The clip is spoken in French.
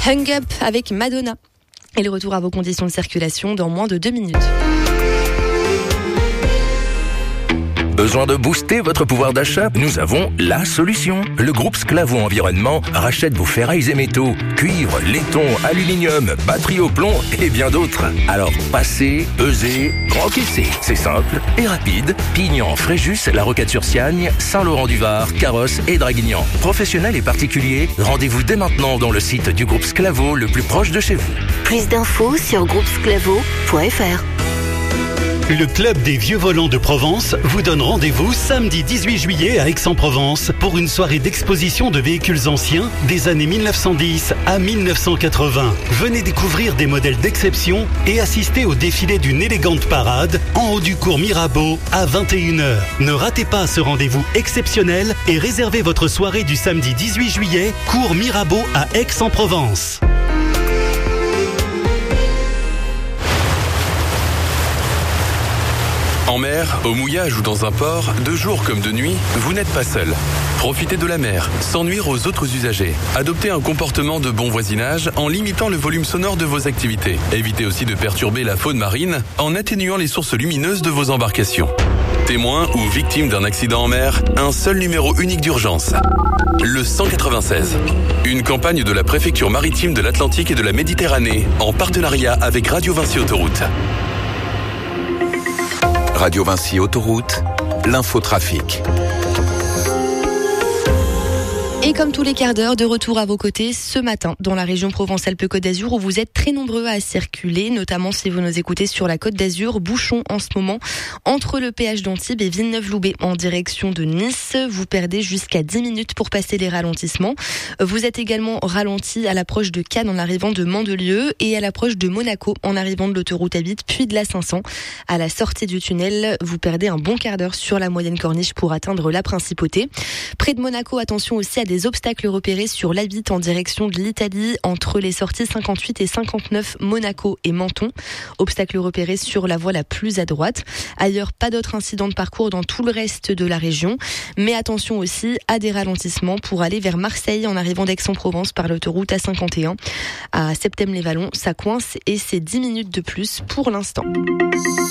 Hung Up avec Madonna. Et le retour à vos conditions de circulation dans moins de 2 minutes. Besoin de booster votre pouvoir d'achat? Nous avons la solution. Le groupe Sclavo Environnement rachète vos ferrailles et métaux, cuivre, laiton, aluminium, batterie au plomb et bien d'autres. Alors passez, pesez, encaissez. C'est simple et rapide. Pignan, Fréjus, La Roquette-sur-Siagne, Saint-Laurent-du-Var, Carrosse et Draguignan. Professionnels et particuliers, rendez-vous dès maintenant dans le site du groupe Sclavo le plus proche de chez vous. Plus d'infos sur groupesclavo.fr. Le Club des Vieux Volants de Provence vous donne rendez-vous samedi 18 juillet à Aix-en-Provence pour une soirée d'exposition de véhicules anciens des années 1910 à 1980. Venez découvrir des modèles d'exception et assister au défilé d'une élégante parade en haut du cours Mirabeau à 21h. Ne ratez pas ce rendez-vous exceptionnel et réservez votre soirée du samedi 18 juillet, cours Mirabeau à Aix-en-Provence. En mer, au mouillage ou dans un port, de jour comme de nuit, vous n'êtes pas seul. Profitez de la mer, sans nuire aux autres usagers. Adoptez un comportement de bon voisinage en limitant le volume sonore de vos activités. Évitez aussi de perturber la faune marine en atténuant les sources lumineuses de vos embarcations. Témoin ou victime d'un accident en mer, un seul numéro unique d'urgence. Le 196. Une campagne de la préfecture maritime de l'Atlantique et de la Méditerranée, en partenariat avec Radio Vinci Autoroute. Radio Vinci Autoroute, l'infotrafic. Et comme tous les quarts d'heure, de retour à vos côtés ce matin dans la région Provence-Alpes-Côte d'Azur où vous êtes très nombreux à circuler, notamment si vous nous écoutez sur la Côte d'Azur. Bouchon en ce moment entre le péage d'Antibes et Villeneuve-Loubet en direction de Nice. Vous perdez jusqu'à 10 minutes pour passer les ralentissements. Vous êtes également ralenti à l'approche de Cannes en arrivant de Mandelieu et à l'approche de Monaco en arrivant de l'autoroute A8 puis de la 500. À la sortie du tunnel, vous perdez un bon quart d'heure sur la moyenne corniche pour atteindre la Principauté. Près de Monaco, attention aussi à des obstacles repérés sur l'A8 en direction de l'Italie entre les sorties 58 et 59 Monaco et Menton. Obstacles repérés sur la voie la plus à droite. Ailleurs, pas d'autres incidents de parcours dans tout le reste de la région. Mais attention aussi à des ralentissements pour aller vers Marseille en arrivant d'Aix-en-Provence par l'autoroute A51. À Septem-les-Vallons, ça coince et c'est 10 minutes de plus pour l'instant.